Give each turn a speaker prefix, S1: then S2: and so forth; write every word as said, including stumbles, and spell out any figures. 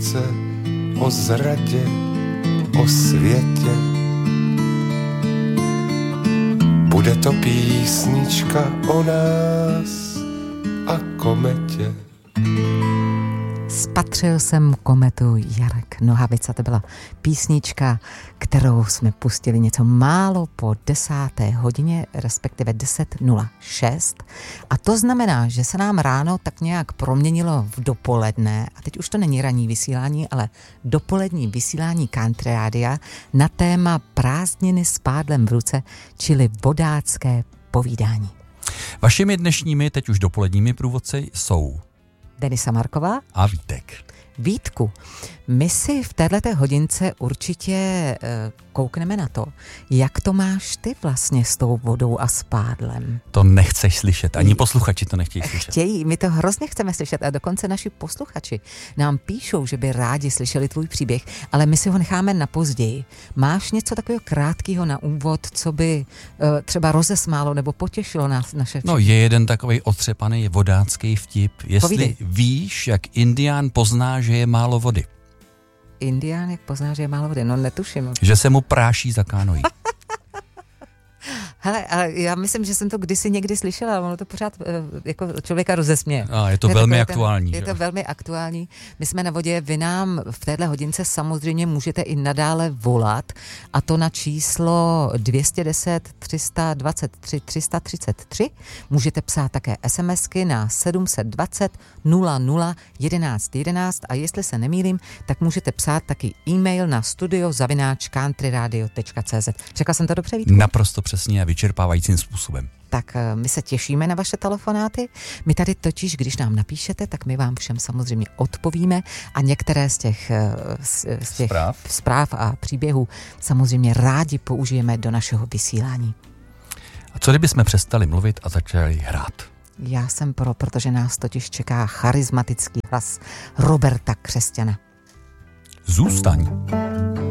S1: lásce, o zradě, o světě. Bude to písnička o nás a kometě.
S2: Spatřil jsem kometu Jarek Nohavica, to byla písnička, kterou jsme pustili něco málo po desáté hodině, respektive deset nula šest. A to znamená, že se nám ráno tak nějak proměnilo v dopoledne, a teď už to není ranní vysílání, ale dopolední vysílání Country Rádia na téma prázdniny s pádlem v ruce, čili vodácké povídání.
S3: Vašimi dnešními, teď už dopoledními průvodci jsou
S2: Denisa Marková
S3: a Vítek.
S2: Vítku, my si v téhleté hodince určitě e, koukneme na to, jak to máš ty vlastně s tou vodou a s pádlem.
S3: To nechceš slyšet, ani posluchači to nechtějí slyšet.
S2: Chtějí, my to hrozně chceme slyšet a dokonce naši posluchači nám píšou, že by rádi slyšeli tvůj příběh, ale my si ho necháme na později. Máš něco takového krátkého na úvod, co by e, třeba rozesmálo nebo potěšilo nás naše
S3: No je jeden takovej otřepaný vodácký vtip. Jestli
S2: Povídej.
S3: Víš, jak Indián pozná, že je málo vody.
S2: Indián, jak pozná, že je málo vody? No netuším.
S3: Že se mu práší za kánoí.
S2: Hele, ale já myslím, že jsem to kdysi někdy slyšela, ale ono to pořád jako člověka rozesměje.
S3: A je to, to velmi ten, aktuální.
S2: Je
S3: že?
S2: to velmi aktuální. My jsme na vodě, vy nám v téhle hodince samozřejmě můžete i nadále volat, a to na číslo dvě jedna deset, tři dva tři, tři tři tři. Můžete psát také SMSky na sedm set dvacet, nula nula, jedenáct jedenáct a jestli se nemýlím, tak můžete psát taky e-mail na studio zavináč countryradio tečka cé zet. Řekla jsem to dobře, Vítku?
S3: Naprosto přesně a vyčerpávajícím způsobem.
S2: Tak my se těšíme na vaše telefonáty. My tady totiž, když nám napíšete, tak my vám všem samozřejmě odpovíme a některé z těch, z, z těch
S3: zpráv.
S2: zpráv a příběhů samozřejmě rádi použijeme do našeho vysílání.
S3: A co kdyby jsme přestali mluvit a začali hrát?
S2: Já jsem pro, protože nás totiž čeká charismatický hlas Roberta Křesťana.
S3: Zůstaň.